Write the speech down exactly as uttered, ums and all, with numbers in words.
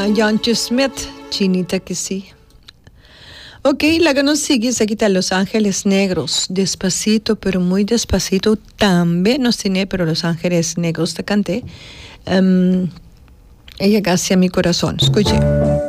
John Smith, Chinita que sí. Ok, la que nos sigue es aquí está Los Ángeles Negros, despacito, pero muy despacito, también nos tiene, pero Los Ángeles Negros te canté. Um, ella casi a mi corazón, escuche.